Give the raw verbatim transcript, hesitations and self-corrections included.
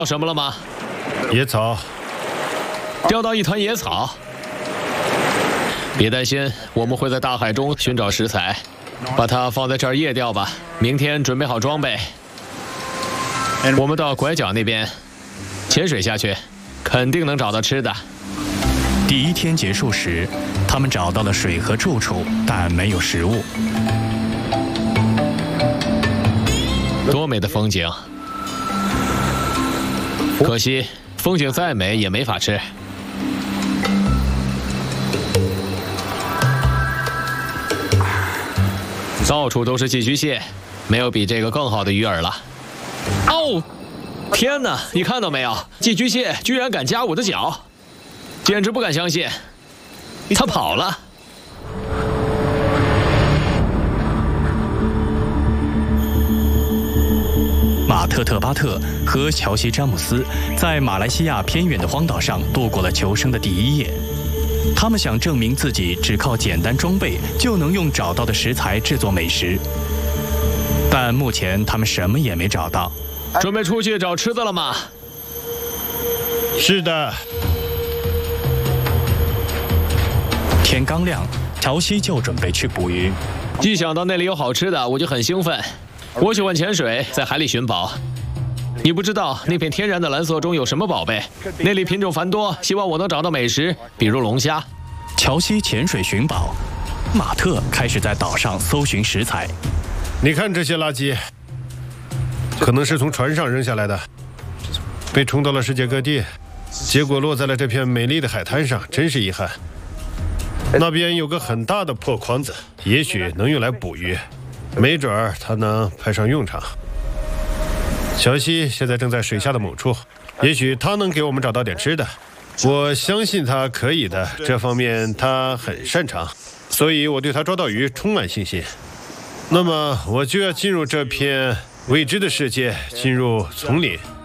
到什么了吗？ 野草。 钓到一团野草。别担心，我们会在大海中寻找食材，把它放在这儿夜钓吧。明天准备好装备，我们到拐角那边潜水下去，肯定能找到吃的。 第一天结束时，他们找到了水和住处，但没有食物。 多美的风景！可惜，风景再美也没法吃。到处都是寄居蟹，没有比这个更好的鱼饵了。哦，天哪！你看到没有？寄居蟹居然敢夹我的脚，简直不敢相信。它跑了。 马特特巴特和乔西詹姆斯在马来西亚偏远的荒岛上度过了求生的第一夜。他们想证明自己只靠简单装备就能用找到的食材制作美食，但目前他们什么也没找到。 准备出去找吃的了吗？ 是的。 天刚亮，乔西就准备去捕鱼。 一想到那里有好吃的，我就很兴奋。我喜欢潜水，在海里寻宝。你不知道那片天然的蓝色中有什么宝贝，那里品种繁多，希望我能找到美食，比如龙虾。 乔西潜水寻宝，马特开始在岛上搜寻食材。 你看这些垃圾，可能是从船上扔下来的，被冲到了世界各地，结果落在了这片美丽的海滩上，真是遗憾。那边有个很大的破筐子，也许能用来捕鱼，没准儿它能派上用场。乔西现在正在水下的某处，也许他能给我们找到点吃的。我相信他可以的，这方面他很擅长，所以我对他抓到鱼充满信心。那么我就要进入这片未知的世界，进入丛林。